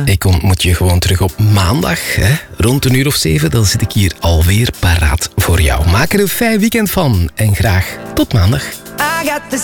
Ik ontmoet je gewoon terug op maandag. Hè? Rond 7:00. Dan zit ik hier alweer paraat voor jou. Maak er een fijn weekend van. En graag tot maandag. I got the